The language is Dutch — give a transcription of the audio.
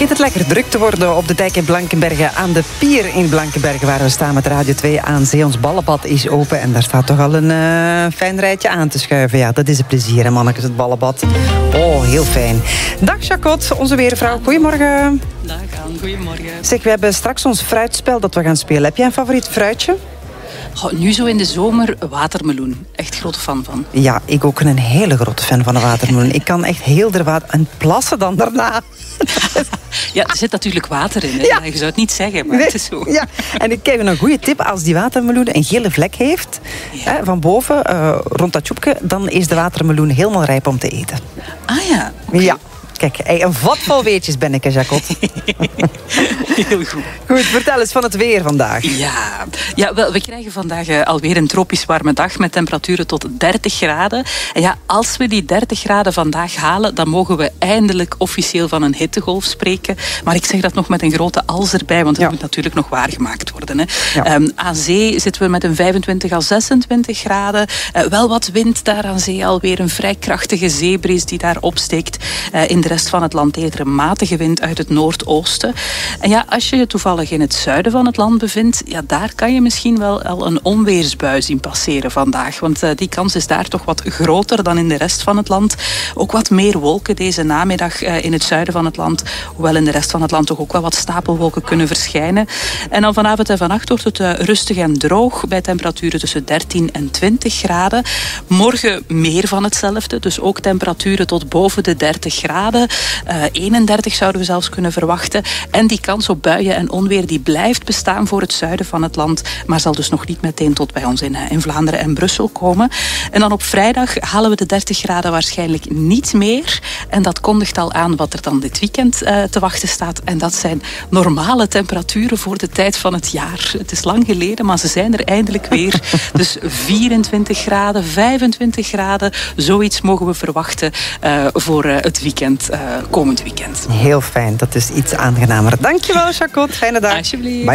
Het lekker druk te worden op de dijk in Blankenberge, aan de pier in Blankenberge, waar we staan met Radio 2 aan zee. Ons ballenbad is open en daar staat toch al een fijn rijtje aan te schuiven. Ja, dat is een plezier, hè, mannetjes, het ballenbad. Oh, heel fijn. Dag, Jacot, onze weervrouw. Goedemorgen. Dag, Anne. Goedemorgen. Zeg, we hebben straks ons fruitspel dat we gaan spelen. Heb jij een favoriet fruitje? Oh, nu zo in de zomer, watermeloen. Echt grote fan van. Ja, ik ook een hele grote fan van de watermeloen. Ik kan echt heel de water... En plassen dan daarna. Ja, er zit natuurlijk water in. Hè? Ja. Je zou het niet zeggen, maar het is zo. Ja, en ik geef een goede tip. Als die watermeloen een gele vlek heeft, hè, van boven, rond dat tjoepje, dan is de watermeloen helemaal rijp om te eten. Ah ja. Okay. Ja. Kijk, een vat vol weetjes ben ik, Jacot. Heel goed. Goed, vertel eens van het weer vandaag. Ja, wel, we krijgen vandaag alweer een tropisch warme dag met temperaturen tot 30 graden. En ja, als we die 30 graden vandaag halen, dan mogen we eindelijk officieel van een hittegolf spreken. Maar ik zeg dat nog met een grote als erbij, want het moet natuurlijk nog waargemaakt worden. Hè. Ja. Aan zee zitten we met een 25 à 26 graden. Wel wat wind daar aan zee, alweer een vrij krachtige zeebries die daar opsteekt. In de rest van het land eerder een matige wind uit het noordoosten. En ja, als je je toevallig in het zuiden van het land bevindt, ja, daar kan je misschien wel al een onweersbui zien passeren vandaag. Want die kans is daar toch wat groter dan in de rest van het land. Ook wat meer wolken deze namiddag in het zuiden van het land. Hoewel in de rest van het land toch ook wel wat stapelwolken kunnen verschijnen. En dan vanavond en vannacht wordt het rustig en droog bij temperaturen tussen 13 en 20 graden. Morgen meer van hetzelfde. Dus ook temperaturen tot boven de 30 graden. 31 zouden we zelfs kunnen verwachten. En die kans op buien en onweer die blijft bestaan voor het zuiden van het land, maar zal dus nog niet meteen tot bij ons in Vlaanderen en Brussel komen. En dan op vrijdag halen we de 30 graden waarschijnlijk niet meer. En dat kondigt al aan wat er dan dit weekend te wachten staat. En dat zijn normale temperaturen voor de tijd van het jaar. Het is lang geleden, maar ze zijn er eindelijk weer. Dus 24 graden, 25 graden, zoiets mogen we verwachten voor het weekend, komend weekend. Heel fijn, dat is iets aangenamer. Dankjewel, Jacot. Fijne dag. Alsjeblieft.